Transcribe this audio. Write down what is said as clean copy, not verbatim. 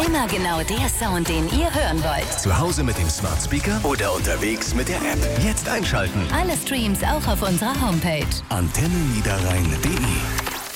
Immer genau der Sound, den ihr hören wollt. Zu Hause mit dem Smart Speaker oder unterwegs mit der App. Jetzt einschalten. Alle Streams auch auf unserer Homepage. Antennenniederrhein.de